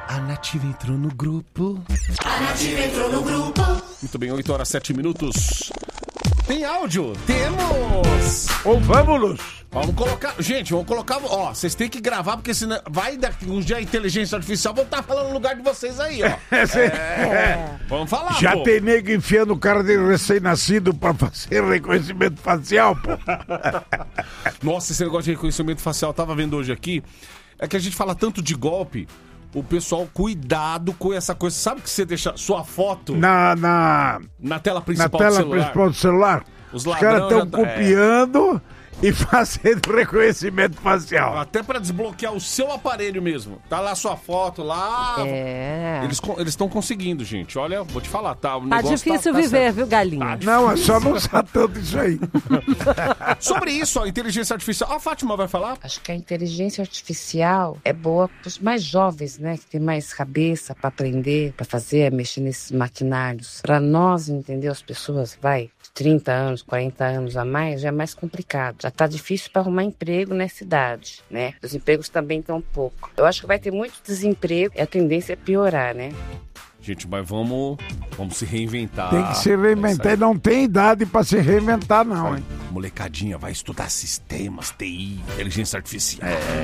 A Nativa entrou no grupo. A Nativa entrou no grupo. Muito bem, 8 horas 7 minutos. Tem áudio? Temos! Ou vamos! Vamos colocar... Gente, vamos colocar... Ó, vocês têm que gravar, porque senão vai daqui uns dias a inteligência artificial vou estar falando no lugar de vocês aí, ó. Vamos falar, Já pô. tem nego enfiando o cara de recém-nascido pra fazer reconhecimento facial, pô. Nossa, esse negócio de reconhecimento facial, eu tava vendo hoje aqui, é que a gente fala tanto de golpe, o pessoal, cuidado com essa coisa. Sabe que você deixa sua foto Na tela principal do tela celular? principal do celular. Os Os caras ladrão estão já copiando e fazendo reconhecimento facial. Até pra desbloquear o seu aparelho mesmo. Tá lá sua foto, lá... Eles estão conseguindo, gente. Olha, vou te falar, tá? O Tá negócio difícil tá viver, certo. viu, galinha? Não, é só não usar tanto isso aí. Sobre isso, a inteligência artificial... A Fátima vai falar? Acho que a inteligência artificial é boa para os mais jovens, né? Que tem mais cabeça para aprender, para fazer, mexer nesses maquinários. Para nós, entendeu? As pessoas, de 30 anos, 40 anos a mais, já é mais complicado. Já tá difícil para arrumar emprego nessa idade, né? Os empregos também estão pouco. Eu acho que vai ter muito desemprego e a tendência é piorar, né? Gente, mas vamos se reinventar. Tem que se reinventar. E não tem idade pra se reinventar, não, hein? Molecadinha vai estudar sistemas, TI, inteligência artificial.